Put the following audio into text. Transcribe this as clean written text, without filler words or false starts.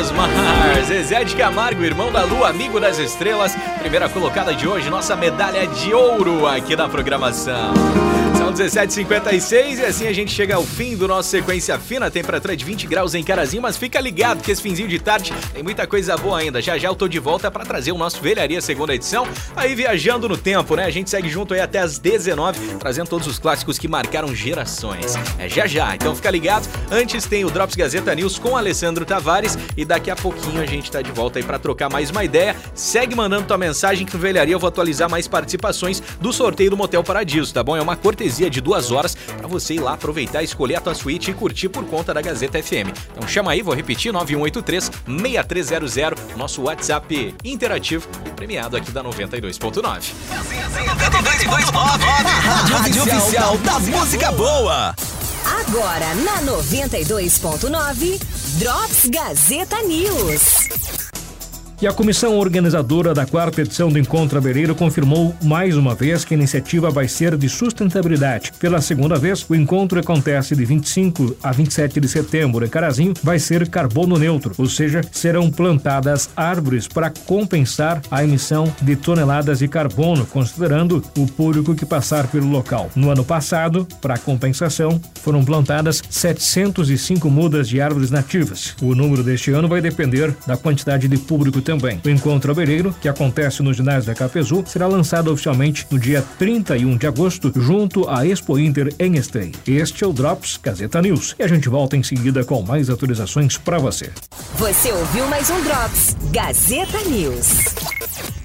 Osmar, Zezé de Camargo, irmão da Lua, amigo das estrelas, primeira colocada de hoje, nossa medalha de ouro aqui na programação. São 17h56 e assim a gente chega ao fim do nosso Sequência Fina, temperatura de 20 graus em Carazinho, mas fica ligado que esse finzinho de tarde tem muita coisa boa ainda. Já já eu tô de volta pra trazer o nosso Velharia segunda edição, aí viajando no tempo, né? A gente segue junto aí até as 19, trazendo todos os clássicos que marcaram gerações. É já já, então fica ligado. Antes tem o Drops Gazeta News com Alessandro Tavares e daqui a pouquinho a gente tá de volta aí pra trocar mais uma ideia. Segue mandando tua mensagem que no Velharia eu vou atualizar mais participações do sorteio do Motel Paradiso, tá bom? É uma cortesia de 2 horas pra você ir lá aproveitar, escolher a tua suíte e curtir por conta da Gazeta FM. Então chama aí, vou repetir, 9183-6300, nosso WhatsApp interativo e premiado aqui da 92.9. Rádio Oficial da Música Boa. Agora na 92.9, Drops Gazeta News. E a comissão organizadora da 4ª edição do Encontro Abelheiro confirmou mais uma vez que a iniciativa vai ser de sustentabilidade. Pela segunda vez, o encontro acontece de 25 a 27 de setembro em Carazinho, vai ser carbono neutro, ou seja, serão plantadas árvores para compensar a emissão de toneladas de carbono, considerando o público que passar pelo local. No ano passado, para compensação, foram plantadas 705 mudas de árvores nativas. O número deste ano vai depender da quantidade de público também. O Encontro Abelheiro, que acontece no ginásio da Capezu, será lançado oficialmente no dia 31 de agosto, junto à Expo Inter em Esteio. Este é o Drops Gazeta News e a gente volta em seguida com mais atualizações para você. Você ouviu mais um Drops Gazeta News.